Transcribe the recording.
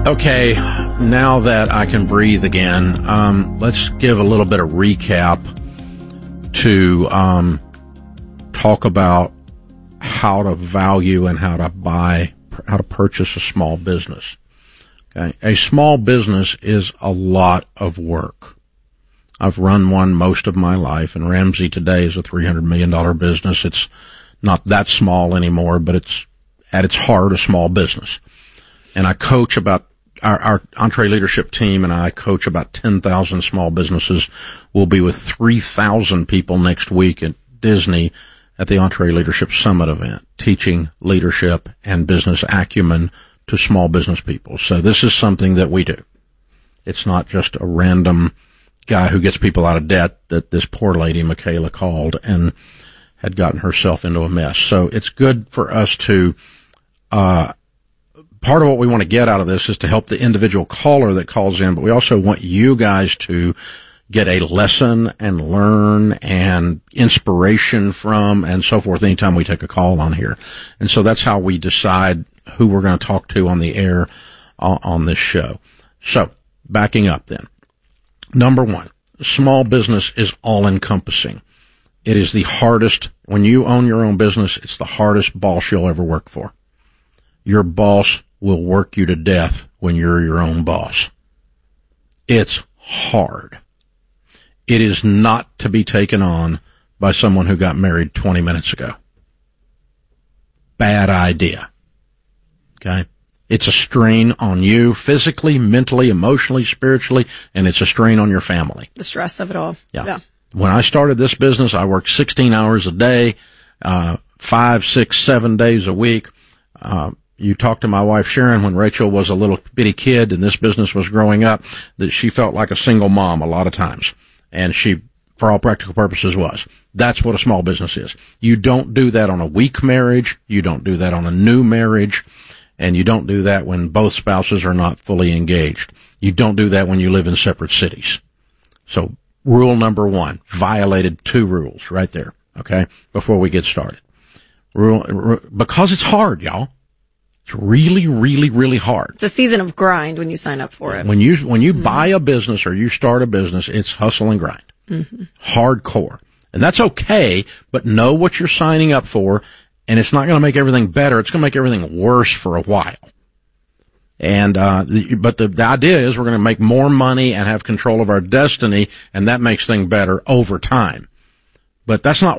Okay, now that I can breathe again, let's give a little bit of recap to talk about how to value and how to purchase a small business. Okay, a small business is a lot of work. I've run one most of my life, and Ramsey today is a $300 million business. It's not that small anymore, but it's at its heart a small business. And I coach about our EntreLeadership team, and I coach about 10,000 small businesses. We'll be with 3,000 people next week at Disney at the EntreLeadership Summit event, teaching leadership and business acumen to small business people. So this is something that we do. It's not just a random guy who gets people out of debt that this poor lady, Michaela, called and had gotten herself into a mess. So it's good for us to, part of what we want to get out of this is to help the individual caller that calls in, but we also want you guys to get a lesson and learn and inspiration from and so forth anytime we take a call on here. And so that's how we decide who we're going to talk to on the air on this show. So backing up then. Number one, small business is all encompassing. It is the hardest, when you own your own business, it's the hardest boss you'll ever work for. Your boss will work you to death when you're your own boss. It's hard. It is not to be taken on by someone who got married 20 minutes ago. Bad idea. Okay? It's a strain on you physically, mentally, emotionally, spiritually, and it's a strain on your family. The stress of it all. Yeah. When I started this business, I worked 16 hours a day, 5, 6, 7 days a week. You talked to my wife Sharon when Rachel was a little bitty kid and this business was growing up, that she felt like a single mom a lot of times. And she, for all practical purposes, was. That's what a small business is. You don't do that on a weak marriage. You don't do that on a new marriage. And you don't do that when both spouses are not fully engaged. You don't do that when you live in separate cities. So rule number one, violated 2 rules right there. Okay. Before we get started. Because it's hard, y'all. It's really, really, really hard. It's a season of grind when you sign up for it. When you buy a business or you start a business, it's hustle and grind. Hardcore. And that's okay, but know what you're signing up for, and it's not going to make everything better. It's going to make everything worse for a while. And, but the idea is we're going to make more money and have control of our destiny, and that makes things better over time. But that's not